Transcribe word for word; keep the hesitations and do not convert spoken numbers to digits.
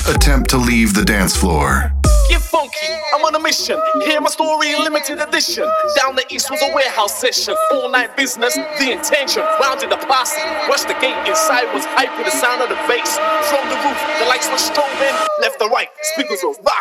not attempt to leave the dance floor. Get funky, I'm on a mission. Hear my story in limited edition. Down the east was a warehouse session. All night business, the intention. Rounded the posse, rushed the gate. Inside was hype with the sound of the bass. From the roof, the lights were strobing. Left to right, speakers were rocking.